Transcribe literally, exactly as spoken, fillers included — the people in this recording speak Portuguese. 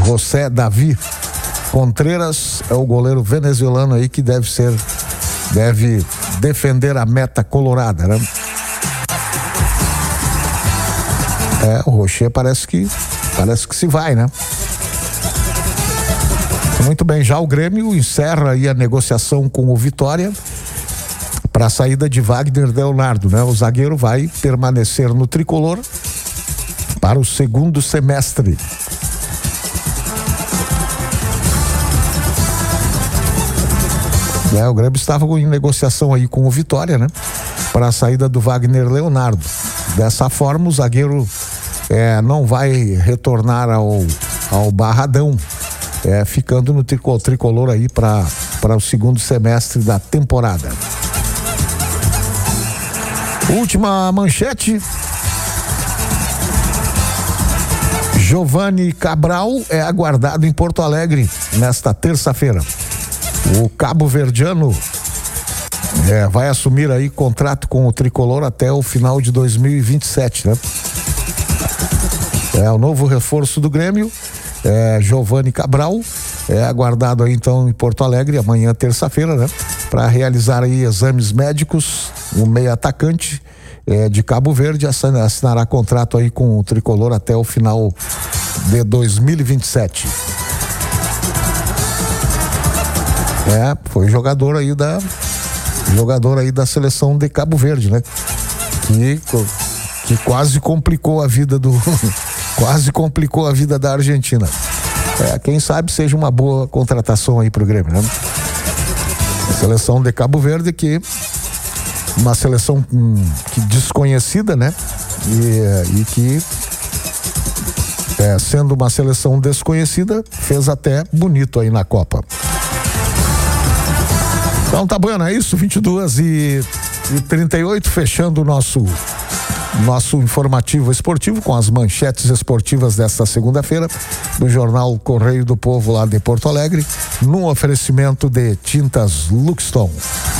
José Davi Contreras é o goleiro venezuelano aí que deve ser, deve defender a meta colorada, né? É, o Rocher parece que, parece que se vai, né? Muito bem, já o Grêmio encerra aí a negociação com o Vitória para a saída de Wagner Leonardo, né? O zagueiro vai permanecer no tricolor para o segundo semestre. É, o Grêmio estava em negociação aí com o Vitória, né? Para a saída do Wagner Leonardo. Dessa forma, o zagueiro é, não vai retornar ao, ao Barradão, é, ficando no tricolor, tricolor aí para para o segundo semestre da temporada. Última manchete. Giovani Cabral é aguardado em Porto Alegre nesta terça-feira. O cabo-verdiano é, vai assumir aí contrato com o tricolor até o final de dois mil e vinte e sete, né? É o novo reforço do Grêmio, é, Giovani Cabral, é aguardado aí então em Porto Alegre amanhã, terça-feira, né? Para realizar aí exames médicos. O meio atacante é, de Cabo Verde assinará contrato aí com o tricolor até o final de dois mil e vinte e sete. É, foi jogador aí da jogador aí da seleção de Cabo Verde, né? Que, que quase complicou a vida do quase complicou a vida da Argentina. É, quem sabe seja uma boa contratação aí pro Grêmio, né? A seleção de Cabo Verde, que uma seleção hum, que desconhecida, né? E, e que é, sendo uma seleção desconhecida, fez até bonito aí na Copa. Então tá bom, é isso, vinte e duas e trinta e oito, fechando o nosso nosso informativo esportivo com as manchetes esportivas desta segunda-feira do jornal Correio do Povo lá de Porto Alegre, num oferecimento de Tintas Luxton.